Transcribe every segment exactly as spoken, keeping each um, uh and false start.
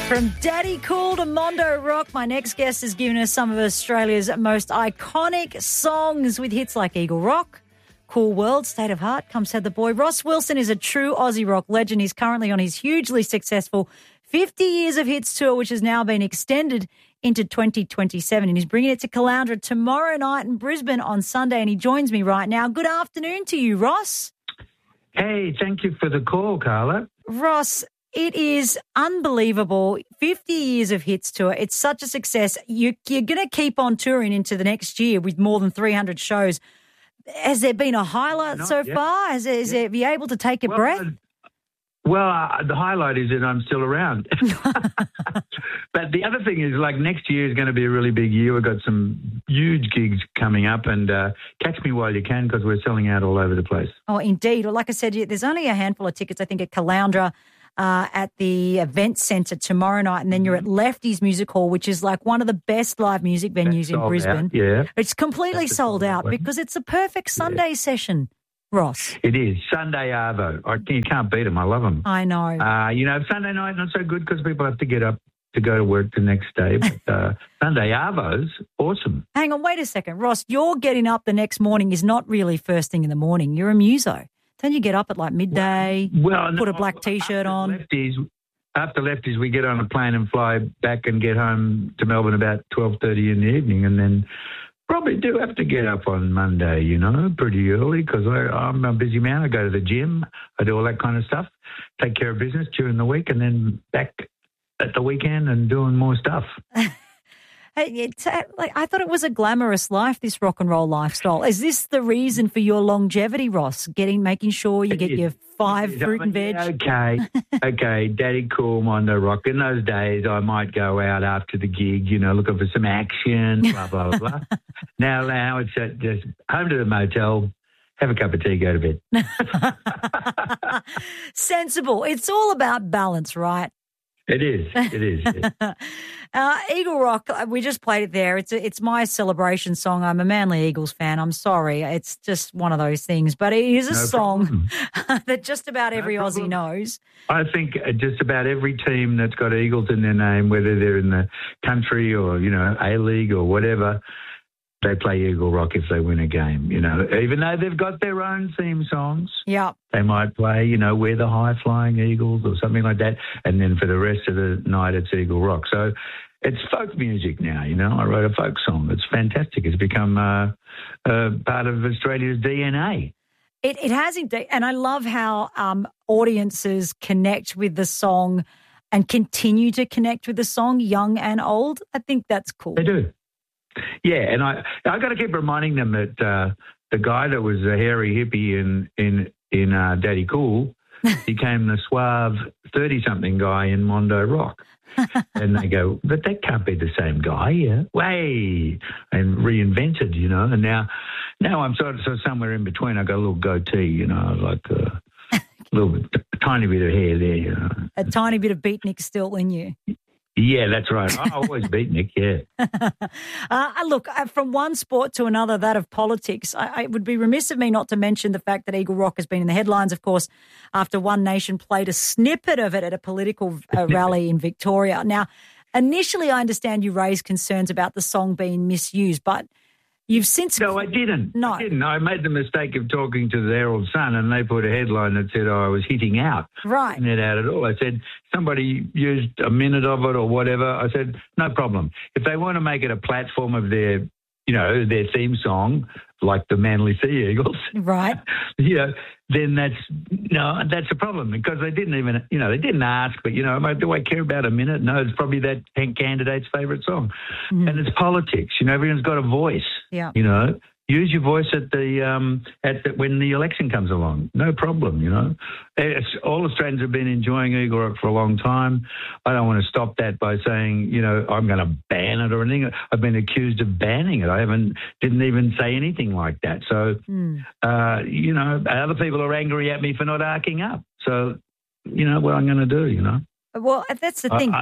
From Daddy Cool to Mondo Rock, my next guest has given us some of Australia's most iconic songs with hits like Eagle Rock, Cool World, State of Heart, Come Said the Boy. Ross Wilson is a true Aussie rock legend. He's currently on his hugely successful fifty Years of Hits tour, which has now been extended into twenty twenty-seven. And he's bringing it to Caloundra tomorrow night in Brisbane on Sunday. And he joins me right now. Good afternoon to you, Ross. Hey, thank you for the call, Carla. Ross, it is unbelievable. fifty Years of Hits tour. It's such a success. You, you're going to keep on touring into the next year with more than three hundred shows. Has there been a highlight Not so yet. far? Has there, is Yeah. there, are you able to take a Well, breath? uh, Well, uh, the highlight is that I'm still around. But the other thing is, like, next year is going to be a really big year. We've got some huge gigs coming up, and uh, catch me while you can because we're selling out all over the place. Oh, indeed. Well, like I said, there's only a handful of tickets, I think, at Caloundra uh, at the event centre tomorrow night, and then you're at Lefty's Music Hall, which is like one of the best live music venues That's in sold Brisbane. out, yeah. It's completely That's a sold sold out out. because it's a perfect Sunday session, Ross. It is. Sunday Arvo. I, you can't beat them. I love them. I know. Uh, you know, Sunday night, not so good because people have to get up to go to work the next day. But uh, Sunday Arvo's awesome. Hang on, wait a second. Ross, you're getting up the next morning is not really first thing in the morning. You're a muso. Don't you get up at like midday, Well, put no, a black T-shirt after on? Lefties, after lefties, we get on a plane and fly back and get home to Melbourne about twelve thirty in the evening, and then probably do have to get up on Monday, you know, pretty early because I'm a busy man. I go to the gym, I do all that kind of stuff, take care of business during the week, and then back at the weekend and doing more stuff. Hey, it's, uh, like, I thought it was a glamorous life, this rock and roll lifestyle. Is this the reason for your longevity, Ross? Getting, making sure you get your five fruit and veg? Okay, okay, Daddy Cool, Mondo Rock. In those days, I might go out after the gig, you know, looking for some action, blah, blah, blah. now, now it's uh, just home to the motel, have a cup of tea, go to bed. Sensible. It's all about balance, right? It is, it is. Yeah. uh, Eagle Rock, we just played it there. It's a, it's my celebration song. I'm a Manly Eagles fan. I'm sorry. It's just one of those things. But it is a No song that just about every No Aussie problem. knows. I think just about every team that's got Eagles in their name, whether they're in the country or, you know, A-League or whatever, they play Eagle Rock if they win a game, you know. Even though they've got their own theme songs, Yeah. they might play, you know, We're the High-Flying Eagles or something like that, and then for the rest of the night it's Eagle Rock. So it's folk music now, you know. I wrote a folk song. It's fantastic. It's become uh, uh, part of Australia's D N A. It, it has indeed. And I love how um, audiences connect with the song and continue to connect with the song, young and old. I think that's cool. They do. Yeah, and I I got to keep reminding them that uh, the guy that was a hairy hippie in in in uh, Daddy Cool became the suave thirty-something guy in Mondo Rock, and they go, but that can't be the same guy, yeah, way, and reinvented, you know. And now now I'm sort of, sort of somewhere in between. I got a little goatee, you know, like a little bit, a tiny bit of hair there, you know. A tiny bit of beatnik still in you. Yeah, that's right. I always beat Nick, yeah. uh, look, uh, from one sport to another, that of politics, I, I would be remiss of me not to mention the fact that Eagle Rock has been in the headlines, of course, after One Nation played a snippet of it at a political uh, rally in Victoria. Now, initially, I understand you raised concerns about the song being misused, but you've since... No, I didn't. No. I didn't. I made the mistake of talking to the Herald Sun, and they put a headline that said, oh, I was hitting out. Right. Hitting it out at all. I said, somebody used a minute of it or whatever. I said, no problem. If they want to make it a platform of their, you know, their theme song, like the Manly Sea Eagles, Right. you know, then that's, no, that's a problem because they didn't even, you know, they didn't ask, but, you know, do I care about a minute? No, it's probably that candidate's favourite song. Mm. And it's politics. You know, everyone's got a voice. Yeah. You know, use your voice at the um, at the, when the election comes along. No problem. You know, it's, all Australians have been enjoying Eagle Rock for a long time. I don't want to stop that by saying, you know, I'm going to ban it or anything. I've been accused of banning it. I haven't didn't even say anything like that. So, Mm. uh, you know, other people are angry at me for not arcing up. So, you know what I'm going to do. You know. Well, that's the thing. I, I,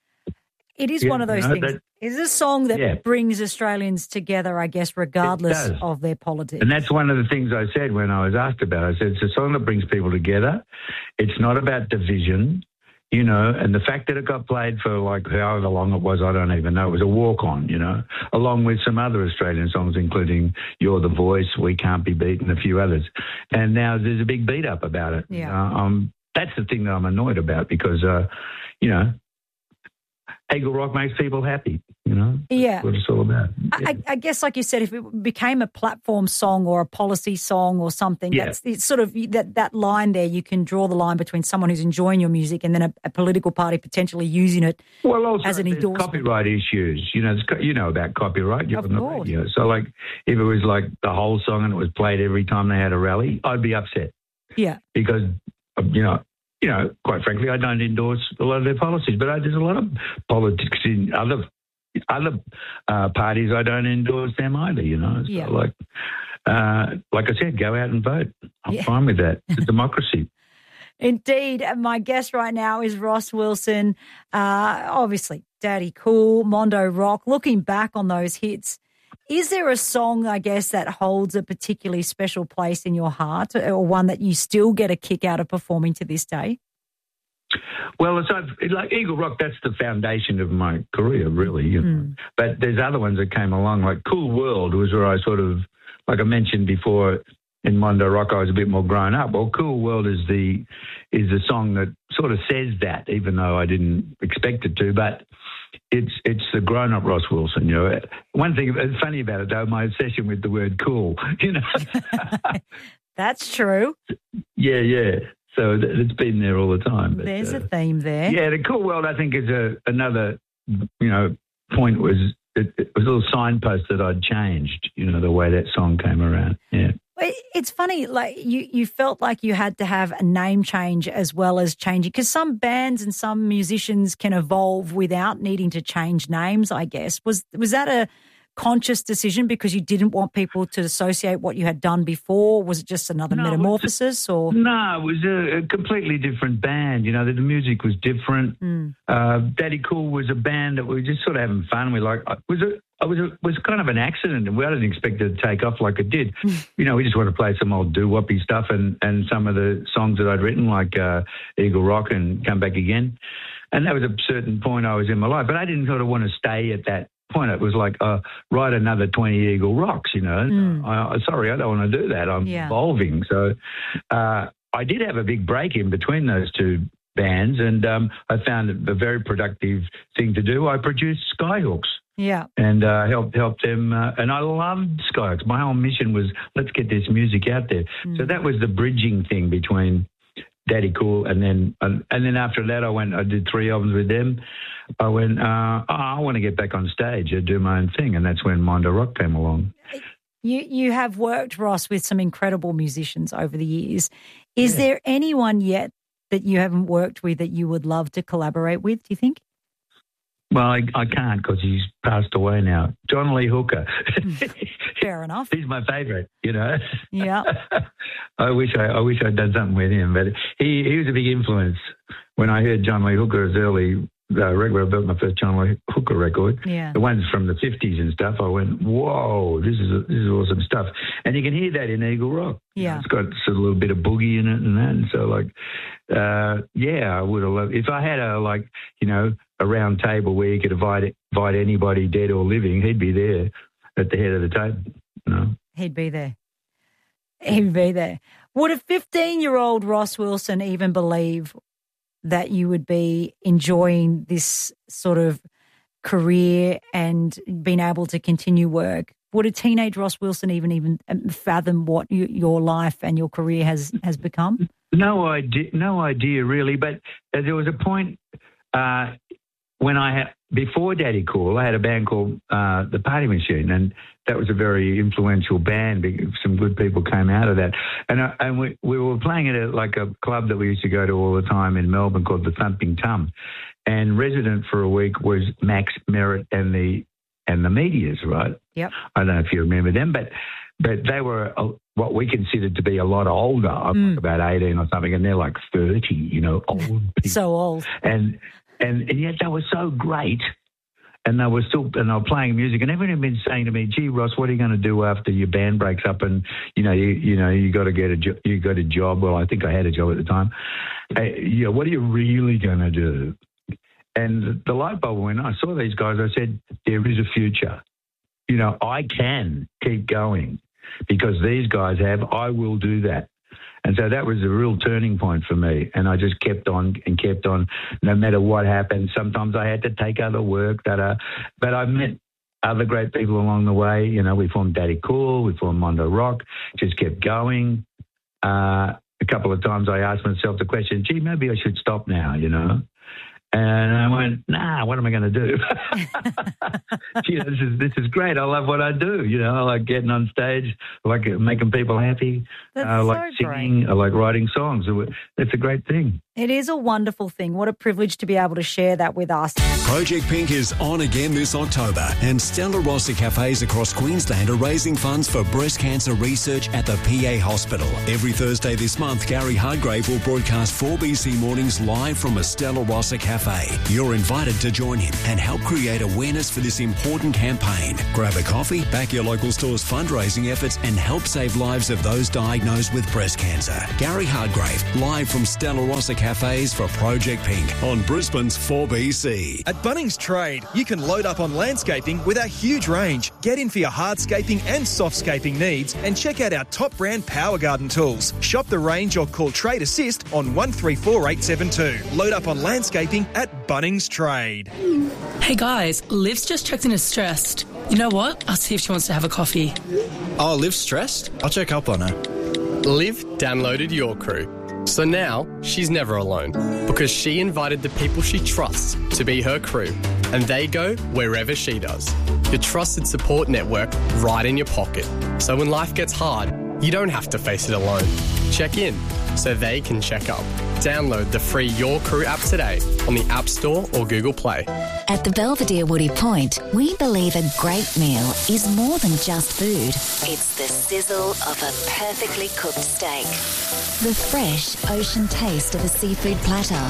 It is Yeah, one of those you know, things. that- It's a song that Yeah. brings Australians together, I guess, regardless does. of their politics. And that's one of the things I said when I was asked about it. I said, it's a song that brings people together. It's not about division. you know, and the fact that it got played for like however long it was, I don't even know. It was a walk-on, you know, along with some other Australian songs, including You're the Voice, We Can't Be Beaten, a few others. And now there's a big beat-up about it. Yeah. Uh, um, that's the thing that I'm annoyed about because, uh, you know, Eagle Rock makes people happy, you know? Yeah. That's what it's all about. Yeah. I, I guess, like you said, if it became a platform song or a policy song or something, Yeah. that's it's sort of that, that line there, you can draw the line between someone who's enjoying your music and then a, a political party potentially using it well, also as an there's endorsement. copyright issues. You know, it's, co- you know about copyright. You're Of on the course. radio. So, like, if it was like the whole song and it was played every time they had a rally, I'd be upset Yeah. because, uh, you know, you know, quite frankly, I don't endorse a lot of their policies, but I, there's a lot of politics in other other uh, parties. I don't endorse them either. You know, so Yeah. like uh, like I said, go out and vote. I'm Yeah. fine with that. It's a democracy. Indeed. My guest right now is Ross Wilson. Uh, obviously, Daddy Cool, Mondo Rock. Looking back on those hits, is there a song, I guess, that holds a particularly special place in your heart or one that you still get a kick out of performing to this day? Well, it's like, like Eagle Rock, that's the foundation of my career, really. You know. Mm. But there's other ones that came along, like Cool World was where I sort of, like I mentioned before, in Mondo Rock, I was a bit more grown up. Well, Cool World is the is the song that sort of says that, even though I didn't expect it to. But it's it's the grown up Ross Wilson. You know, one thing that's funny about it though, my obsession with the word cool. You know, That's true. yeah, yeah. So th- it's been there all the time. But, There's uh, a theme there. yeah, the Cool World, I think, is a another you know point was. It, it was a little signpost that I'd changed, you know, the way that song came around. Yeah. It- It's funny, like you, you felt like you had to have a name change as well as changing, because some bands and some musicians can evolve without needing to change names, I guess. Was was that a conscious decision because you didn't want people to associate what you had done before? Was it just another No, it was- metamorphosis or? No, it was a, a completely different band. You know, the, the music was different. Mm. Uh, Daddy Cool was a band that we were just sort of having fun. We like, it was a, it was a, was kind of an accident, and we didn't expect it to take off like it did. You know, we just wanted to play some old doo-woppy stuff, and, and some of the songs that I'd written, like uh, Eagle Rock and Come Back Again. And that was a certain point I was in my life, but I didn't sort of want to stay at that point. It was like, uh, write another twenty Eagle Rocks, you know. Mm. I, I, sorry, I don't want to do that. I'm Yeah. evolving. So uh, I did have a big break in between those two bands, and um, I found it a very productive thing to do. I produced Skyhooks Yeah. and uh, helped helped them. Uh, and I loved Skyhooks. My whole mission was, let's get this music out there. Mm. So that was the bridging thing between Daddy Cool, and then and, and then after that, I went. I did three albums with them. I went. Uh, oh, I want to get back on stage and do my own thing, and that's when Mondo Rock came along. You you have worked, Ross, with some incredible musicians over the years. Is Yeah. there anyone yet that you haven't worked with that you would love to collaborate with, do you think? Well, I, I can't because he's passed away now. John Lee Hooker. Fair enough. He's my favourite, you know. Yeah. I wish I, I wish I'd done something with him, but he, he was a big influence. When I heard John Lee Hooker's early uh, record, I built my first John Lee Hooker record. Yeah. The ones from the fifties and stuff. I went, whoa, this is this is awesome stuff. And you can hear that in Eagle Rock. You know, Yeah. it's got sort of a little bit of boogie in it and that. And so, like, uh, yeah, I would have loved if I had a like, you know, a round table where you could invite invite anybody, dead or living. He'd be there at the head of the table. You know. He'd be there. He'd be there. Would a fifteen-year-old Ross Wilson even believe that you would be enjoying this sort of career and being able to continue work? Would a teenage Ross Wilson even even fathom what you, your life and your career has, has become? No idea, no idea really. But uh, there was a point uh, when I had before Daddy Cool, I had a band called uh, The Party Machine, and that was a very influential band. Some good people came out of that, and uh, and we we were playing at a, like a club that we used to go to all the time in Melbourne called the Thumping Tum, and resident for a week was Max Merritt and the and the Meteors, right? Yep. I don't know if you remember them, but but they were uh, what we considered to be a lot older. I'm Mm. like about eighteen or something, and they're like thirty, you know, old people. So old. and and and yet they were so great. and they were still, and they were playing music, and everyone had been saying to me, "Gee, Ross, what are you going to do after your band breaks up, and you know, you you know, you got to get a jo- you got a job." Well, I think I had a job at the time. Uh, yeah, what are you really going to do? And the light bulb went on. I saw these guys. I said, "There is a future. You know, I can keep going because these guys have. I will do that." And so that was a real turning point for me. And I just kept on and kept on, no matter what happened. Sometimes I had to take other work that, uh, but I met other great people along the way. You know, we formed Daddy Cool, we formed Mondo Rock, just kept going. Uh, a couple of times I asked myself the question, gee, maybe I should stop now, you know. And I went, nah, what am I going to do? Gee, this is this is great. I love what I do. You know, I like getting on stage. I like making people happy. That's I like so singing. great. I like writing songs. It's a great thing. It is a wonderful thing. What a privilege to be able to share that with us. Project Pink is on again this October, and Stella Rossi cafes across Queensland are raising funds for breast cancer research at the P A Hospital. Every Thursday this month, Gary Hardgrave will broadcast four B C Mornings live from a Stella Rossi cafe. You're invited to join him and help create awareness for this important campaign. Grab a coffee, back your local store's fundraising efforts, and help save lives of those diagnosed with breast cancer. Gary Hardgrave, live from Stella Rossi cafes for Project Pink on Brisbane's four B C. At Bunnings Trade, you can load up on landscaping with our huge range. Get in for your hardscaping and softscaping needs and check out our top brand Power Garden tools. Shop the range or call Trade Assist on one three four eight seven two. Load up on landscaping at Bunnings Trade. Hey guys, Liv's just checked in as stressed. You know what? I'll see if she wants to have a coffee. Oh, Liv's stressed? I'll check up on her. Liv downloaded Your Crew. So now she's never alone because she invited the people she trusts to be her crew, and they go wherever she does. Your trusted support network right in your pocket. So when life gets hard, you don't have to face it alone. Check in so they can check up. Download the free Your Crew app today on the App Store or Google Play. At the Belvedere Woody Point, we believe a great meal is more than just food. It's the sizzle of a perfectly cooked steak, the fresh ocean taste of a seafood platter.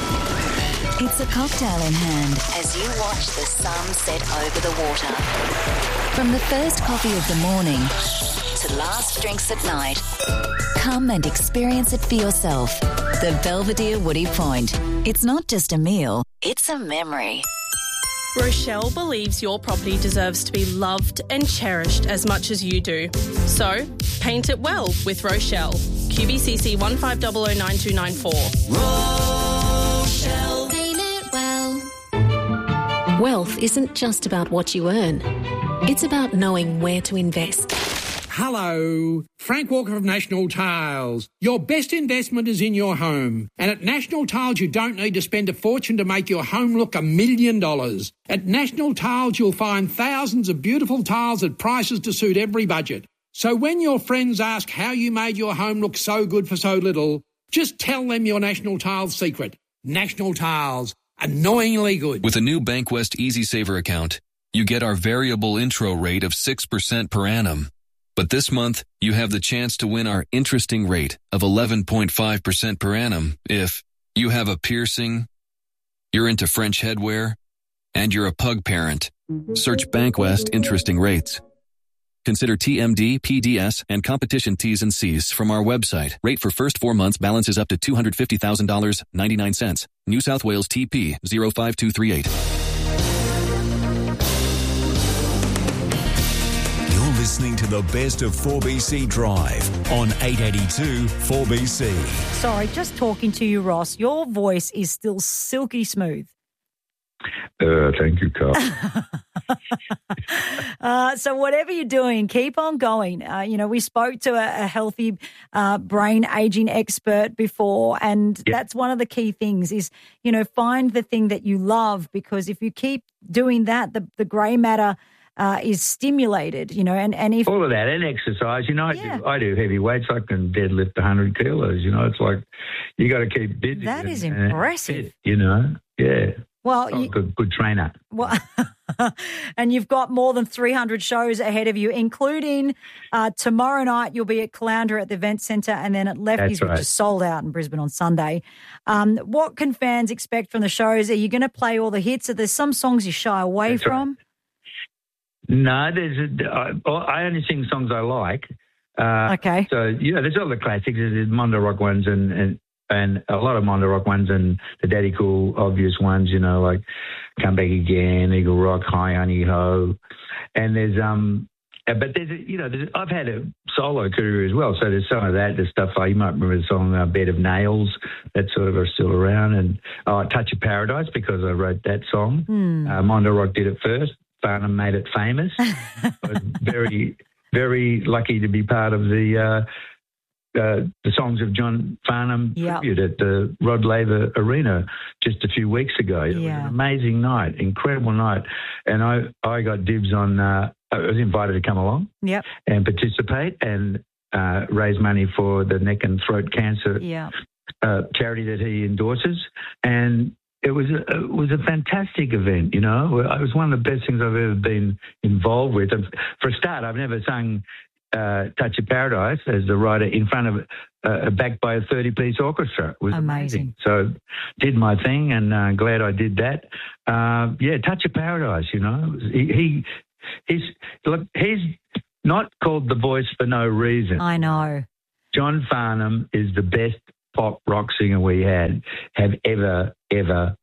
It's a cocktail in hand as you watch the sun set over the water. From the first coffee of the morning to last drinks at night, come and experience it for yourself. The Belvedere Woody Point. It's not just a meal, it's a memory. Rochelle believes your property deserves to be loved and cherished as much as you do. So, paint it well with Rochelle. Q B C C one five zero zero nine two nine four. Rochelle. Paint it well. Wealth isn't just about what you earn. It's about knowing where to invest. Hello, Frank Walker of National Tiles. Your best investment is in your home. And at National Tiles, you don't need to spend a fortune to make your home look a million dollars. At National Tiles, you'll find thousands of beautiful tiles at prices to suit every budget. So when your friends ask how you made your home look so good for so little, just tell them your National Tiles secret. National Tiles, annoyingly good. With a new Bankwest Easy Saver account, you get our variable intro rate of six percent per annum. But this month, you have the chance to win our interesting rate of eleven point five percent per annum if you have a piercing, you're into French headwear, and you're a pug parent. Search Bankwest Interesting Rates. Consider T M D, P D S, and competition T's and C's from our website. Rate for first four months balance is up to two hundred fifty thousand dollars and ninety-nine cents. New South Wales T P zero five two three eight. Listening to the best of four B C Drive on eight eighty-two four B C. Sorry, just talking to you, Ross. Your voice is still silky smooth. Uh, thank you, Carl. uh, so whatever you're doing, keep on going. Uh, you know, we spoke to a, a healthy uh, brain aging expert before, and yep. that's one of the key things is, you know, find the thing that you love, because if you keep doing that, the, the grey matter Uh, is stimulated, you know, and, and if... all of that, and exercise, you know, I, yeah. do, I do heavy weights. I can deadlift one hundred kilos, you know. It's like you got to keep busy. That is and, impressive. And, you know, yeah. Well, oh, you, good, good trainer. Well, and you've got more than three hundred shows ahead of you, including uh, tomorrow night you'll be at Caloundra at the Event Centre, and then at Lefties, right. which is sold out in Brisbane on Sunday. Um, what can fans expect from the shows? Are you going to play all the hits? Are there some songs you shy away That's from? Right. No, there's a, I, I only sing songs I like. Uh, okay. So, you know, there's all the classics. There's Mondo Rock ones and, and, and a lot of Mondo Rock ones and the Daddy Cool obvious ones, you know, like Come Back Again, Eagle Rock, Hi Honey Ho. And there's, um, but there's, a, you know, there's, I've had a solo career as well. So there's some of that, the stuff, uh, you might remember the song uh, Bed of Nails, that sort of are still around. And oh, Touch of Paradise, because I wrote that song. Hmm. Uh, Mondo Rock did it first. Farnham made it famous. I was very, very lucky to be part of the uh, uh, the Songs of John Farnham yep. tribute at the Rod Laver Arena just a few weeks ago. It yeah. was an amazing night, incredible night. And I, I got dibs on, uh, I was invited to come along yep. and participate and uh, raise money for the neck and throat cancer yep. uh, charity that he endorses. And It was a, it was a fantastic event, you know. It was one of the best things I've ever been involved with. And for a start, I've never sung uh, Touch of Paradise as the writer in front of, uh, backed by a thirty-piece orchestra. It was amazing. amazing. So did my thing, and uh, glad I did that. Uh, yeah, Touch of Paradise, you know. He, he he's look, he's not called the voice for no reason. I know. John Farnham is the best pop rock singer we had have ever ever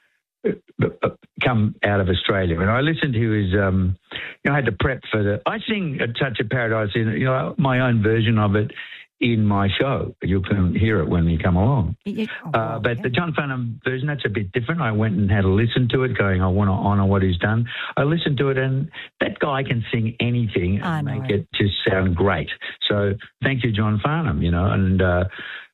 come out of Australia. And I listened to his, um, you know, I had to prep for the. I sing a Touch of Paradise in, you know, my own version of it in my show. You can hear it when you come along. Yeah. Oh, uh, but yeah. the John Farnham version, that's a bit different. I went and had a listen to it, going, I want to honour what he's done. I listened to it, and that guy can sing anything and make it just sound great. So thank you, John Farnham. You know, and. Uh,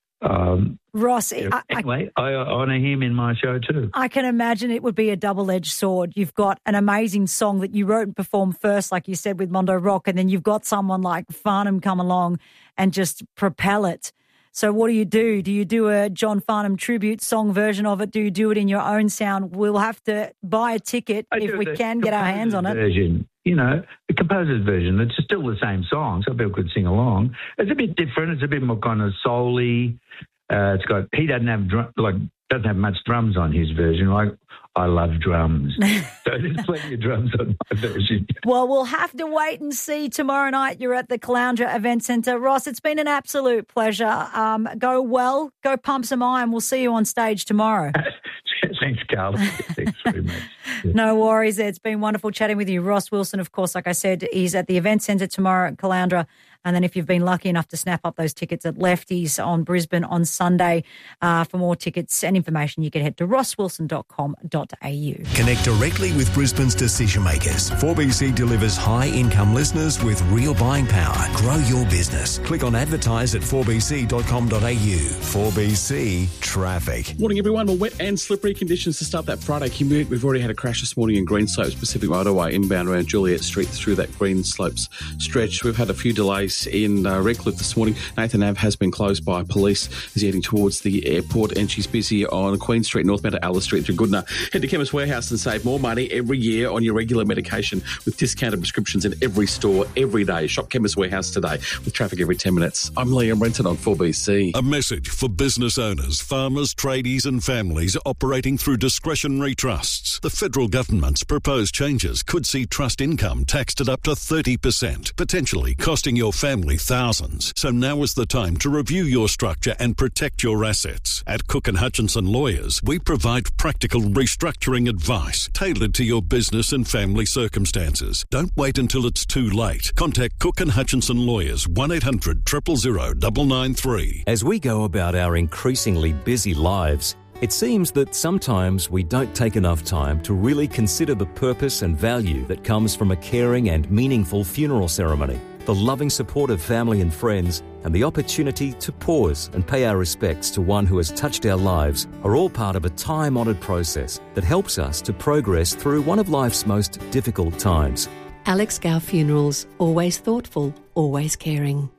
Um, Ross, yeah, I, anyway, I, I honour him in my show too. I can imagine it would be a double-edged sword. You've got an amazing song that you wrote and performed first, like you said, with Mondo Rock, and then you've got someone like Farnham come along and just propel it. So what do you do? Do you do a John Farnham tribute song version of it? Do you do it in your own sound? We'll have to buy a ticket I if we can get our hands on it. Version. You know, the composer's version. It's still the same song, so people could sing along. It's a bit different. It's a bit more kind of soul-y. Uh, it's got he doesn't have drum, like doesn't have much drums on his version. Like I love drums, so there's plenty of drums on my version. Well, we'll have to wait and see. Tomorrow night you're at the Caloundra Event Centre. Ross, it's been an absolute pleasure. Um, go well, go pump some iron. We'll see you on stage tomorrow. Thanks, Carl. Thanks very much. Yeah. No worries. It's been wonderful chatting with you. Ross Wilson, of course, like I said, he's at the Event Centre tomorrow at Caloundra. And then if you've been lucky enough to snap up those tickets at Lefties on Brisbane on Sunday, uh, for more tickets and information, you can head to ross wilson dot com dot a u. Connect directly with Brisbane's decision makers. four B C delivers high-income listeners with real buying power. Grow your business. Click on advertise at four b c dot com dot a u. four B C Traffic. Morning, everyone. Well, wet and slippery conditions to start that Friday commute. We've already had a crash this morning in Greenslopes Pacific Motorway inbound around Juliet Street through that Greenslopes stretch. We've had a few delays in uh, Redcliffe this morning. Nathan Ave has been closed by police as heading towards the airport, and she's busy on Queen Street northbound to Alice Street through Goodna. Head to Chemist Warehouse and save more money every year on your regular medication with discounted prescriptions in every store every day. Shop Chemist Warehouse today with traffic every ten minutes. I'm Liam Renton on four B C. A message for business owners, farmers, tradies and families operating through discretionary trusts. The federal government's proposed changes could see trust income taxed at up to thirty percent, potentially costing your family thousands. So now is the time to review your structure and protect your assets. At Cook and Hutchinson Lawyers, we provide practical restructuring advice tailored to your business and family circumstances. Don't wait until it's too late. Contact Cook and Hutchinson Lawyers, one eight hundred, zero zero zero, nine nine three. As we go about our increasingly busy lives, it seems that sometimes we don't take enough time to really consider the purpose and value that comes from a caring and meaningful funeral ceremony. The loving support of family and friends and the opportunity to pause and pay our respects to one who has touched our lives are all part of a time-honoured process that helps us to progress through one of life's most difficult times. Alex Gow Funerals, always thoughtful, always caring.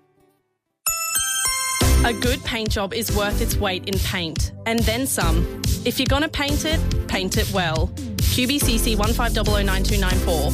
A good paint job is worth its weight in paint, and then some. If you're going to paint it, paint it well. Q B C C one five zero zero nine two nine four.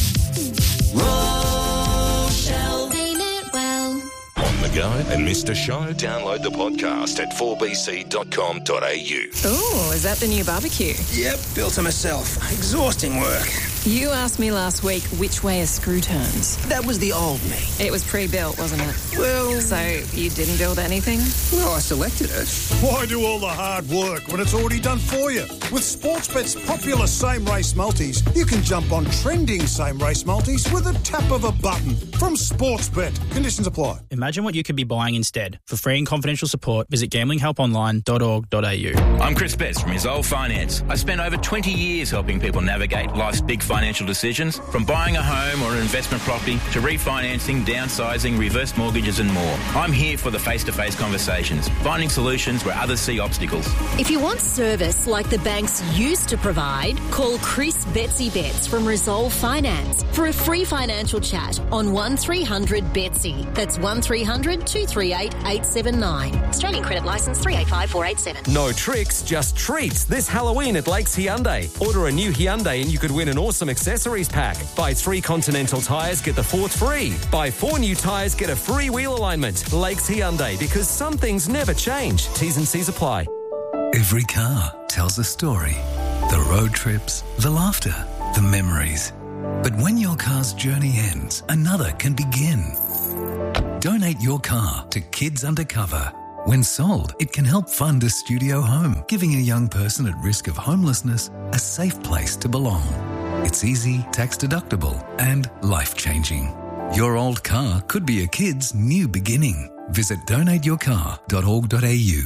Rochelle. Ain't it well? On the go and missed a show? Download the podcast at four b c dot com dot a u. Oh, is that the new barbecue? Yep, built it myself. Exhausting work. You asked me last week which way a screw turns. That was the old me. It was pre-built, wasn't it? Well... So you didn't build anything? Well, I selected it. Why do all the hard work when it's already done for you? With Sportsbet's popular same-race multis, you can jump on trending same-race multis with a tap of a button from Sportsbet. Conditions apply. Imagine what you could be buying instead. For free and confidential support, visit gambling help online dot org dot a u. I'm Chris Best from Resolve Finance. I spent over twenty years helping people navigate life's big financial decisions, from buying a home or an investment property to refinancing, downsizing, reverse mortgages and more. I'm here for the face-to-face conversations, finding solutions where others see obstacles. If you want service like the banks used to provide, call Chris Betsy Betts from Resolve Finance for a free financial chat on one three hundred Betsy. That's one three hundred two three eight eight seven nine. Australian credit licence three eight five four eight seven. No tricks, just treats this Halloween at Lakes Hyundai. Order a new Hyundai and you could win an awesome accessories pack. Buy three Continental tyres, get the fourth free. Buy four new tyres, get a free wheel alignment. Lakes Hyundai, because some things never change. T's and C's apply. Every car tells a story. The road trips, the laughter, the memories. But when your car's journey ends, another can begin. Donate your car to Kids Undercover. When sold, it can help fund a studio home, giving a young person at risk of homelessness a safe place to belong. It's easy, tax-deductible, and life-changing. Your old car could be a kid's new beginning. Visit donate your car dot org dot a u.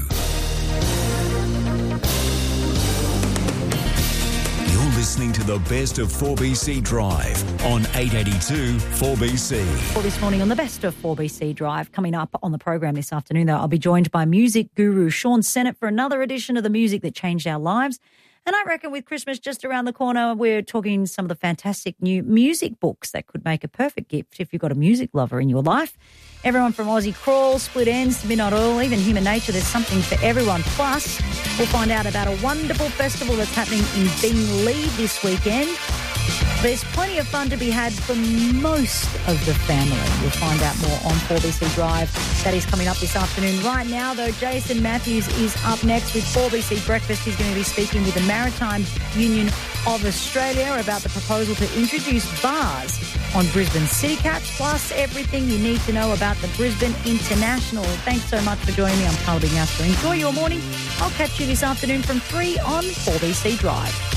You're listening to the best of four B C Drive on eight eighty-two four B C. Well, this morning on the best of four B C Drive, coming up on the program this afternoon, though, I'll be joined by music guru Sean Sennett for another edition of the music that changed our lives. And I reckon with Christmas just around the corner, we're talking some of the fantastic new music books that could make a perfect gift if you've got a music lover in your life. Everyone from Aussie Crawl, Split Ends to Midnight Oil, even Human Nature, there's something for everyone. Plus, we'll find out about a wonderful festival that's happening in Beenleigh this weekend. There's plenty of fun to be had for most of the family. We'll find out more on four B C Drive. That is coming up this afternoon. Right now, though, Jason Matthews is up next with four B C Breakfast. He's going to be speaking with the Maritime Union of Australia about the proposal to introduce bars on Brisbane City Cats, plus everything you need to know about the Brisbane International. Thanks so much for joining me. I'm Carla Bignastra. Enjoy your morning. I'll catch you this afternoon from three on four B C Drive.